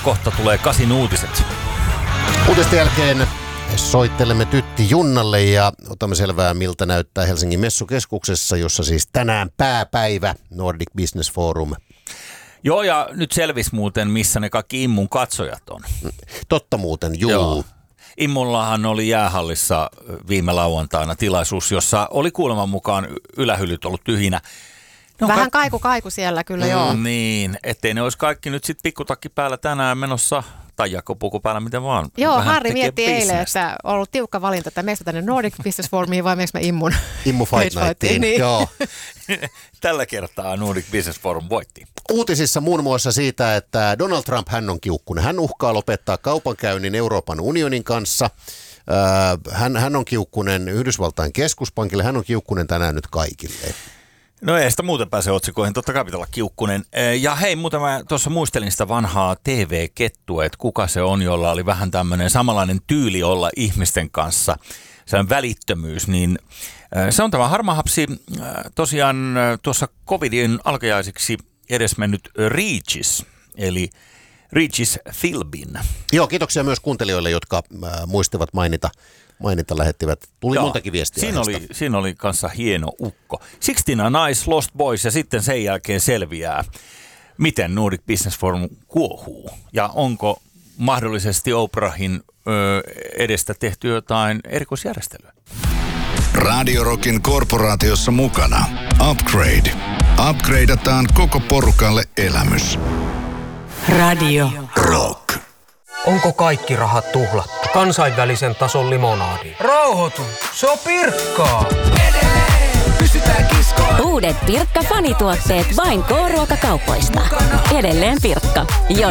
kohta tulee 8 uutiset. Uutisten jälkeen soittelemme Tytti Junnalle ja otamme selvää, miltä näyttää Helsingin messukeskuksessa, jossa siis tänään pääpäivä Nordic Business Forum. Joo, ja nyt selvisi muuten, missä ne kaikki Immun katsojat on. Totta muuten, juu. Joo. Immullahan oli jäähallissa viime lauantaina tilaisuus, jossa oli kuuleman mukaan ylähyllyt ollut tyhjinä. Vähän kaiku siellä kyllä, joo. Niin, ettei ne olisi kaikki nyt sitten pikkutakki päällä tänään menossa, tai jakopuku päällä, miten vaan. Joo, Harri mietti eilen, että on ollut tiukka valinta, että meneekö tänne Nordic Business Forumiin vai meneekö me Immu Fight Nightiin, niin. Joo. Tällä kertaa Nordic Business Forum voitti. Uutisissa muun muassa siitä, että Donald Trump, hän on kiukkunen. Hän uhkaa lopettaa kaupankäynnin Euroopan unionin kanssa. Hän on kiukkunen Yhdysvaltain keskuspankille. Hän on kiukkunen tänään nyt kaikille. No ei sitä muuten pääse otsikoihin, totta kai pitää olla kiukkunen. Ja hei, muuten mä tuossa muistelin sitä vanhaa TV-kettua, että kuka se on, jolla oli vähän tämmöinen samanlainen tyyli olla ihmisten kanssa, sellainen välittömyys, niin se on tämä harmahapsi tosiaan tuossa covidin alkajaisiksi edesmennyt Regis, eli Regis Philbin. Joo, kiitoksia myös kuuntelijoille, jotka muistivat mainita lähettivät. Tuli montakin viestiä. Siinä oli kanssa hieno ukko. 16 Nice, Lost Boys ja sitten sen jälkeen selviää, miten Nordic Business Forum kuohuu. Ja onko mahdollisesti Oprahin edestä tehty jotain erikoisjärjestelyä? Radio Rockin korporaatiossa mukana Upgrade. Upgradeataan koko porukalle elämys. Radio Rock. Onko kaikki rahat tuhlattu? Kansainvälisen tason limonadi. Rauhoitu, se on Pirkkaa. Edelleen pysytään kiskoon. Uudet Pirkka-fanituotteet vain K-ruokakaupoista. Edelleen Pirkka.